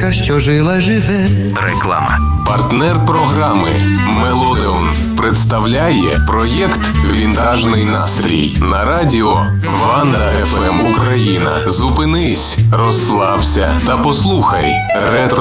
музика, що жила, живе. Реклама. Партнер програми «Мелодеон» представляє проєкт «Вінтажний настрій» на радіо Ванда ФМ Україна. Зупинись, розслабся та послухай ретро